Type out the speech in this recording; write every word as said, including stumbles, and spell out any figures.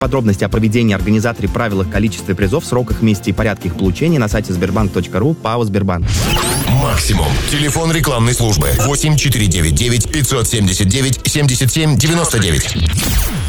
Подробности о проведении, организаторе, правилах, количестве призов, сроках, месте и порядке их получения на сайте сбербанк точка ру, ПАО «Сбербанк». Максимум. Телефон рекламной службы восемь четыре девять девять пятьсот семьдесят девять семьдесят семь девяносто девять.